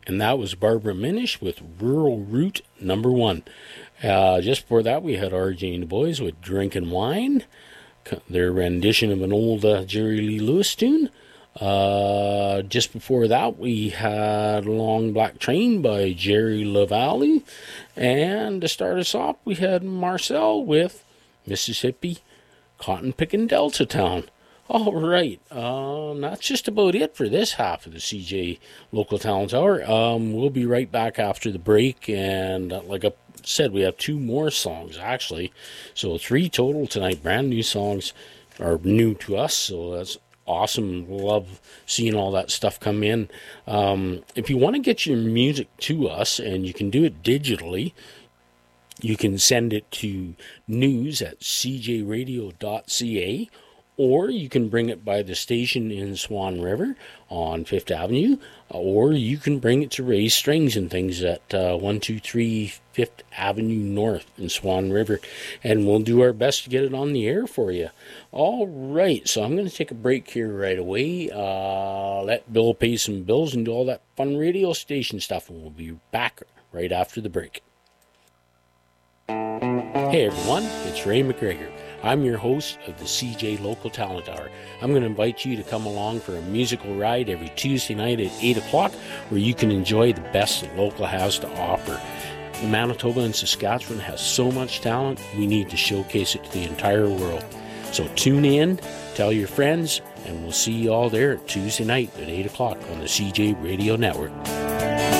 And that was Barbara Minish with Rural Route Number 1. Just before that, we had RJ and the Boys with Drinking Wine, their rendition of an old Jerry Lee Lewis tune. Just before that, we had Long Black Train by Jerry LaValle. And to start us off, we had Marcel with Mississippi Cotton Pickin' Delta Town. All right, that's just about it for this half of the CJ Local Talent Hour. We'll be right back after the break, and like I said, we have 2 more songs, actually. So 3 total tonight, brand new songs, are new to us, so that's awesome. Love seeing all that stuff come in. If you want to get your music to us, and you can do it digitally, you can send it to news@cjradio.ca, or you can bring it by the station in Swan River on 5th Avenue, or you can bring it to Ray's Strings and Things at 123 5th Avenue North in Swan River, and we'll do our best to get it on the air for you. All right, so I'm going to take a break here right away, let Bill pay some bills and do all that fun radio station stuff, and we'll be back right after the break. Hey everyone, it's Ray McGregor. I'm your host of the CJ Local Talent Hour. I'm going to invite you to come along for a musical ride every Tuesday night at 8 o'clock, where you can enjoy the best that local has to offer. Manitoba and Saskatchewan has so much talent, we need to showcase it to the entire world. So tune in, tell your friends, and we'll see you all there Tuesday night at 8 o'clock on the CJ Radio Network.